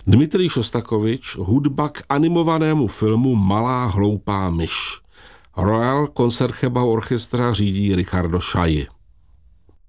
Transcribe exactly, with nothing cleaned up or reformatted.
Dmitrij Šostakovič, hudba k animovanému filmu Malá hloupá myš. Royal Concertgebouw Orchestra řídí Richardo Schai.